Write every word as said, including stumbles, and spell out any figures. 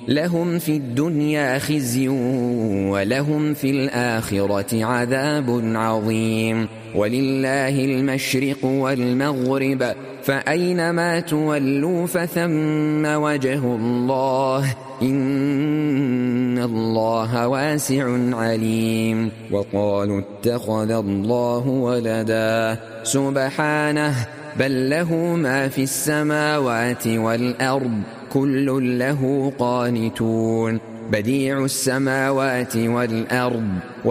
لهم في الدنيا خزي ولهم في الآخرة عذاب عظيم. ولله المشرق والمغرب فأينما تولوا فثم وجه الله إن الله واسع عليم. وقالوا اتخذ الله ولدا سبحانه بل له ما في السماوات والأرض كل له قانتون بديع السماوات والأرض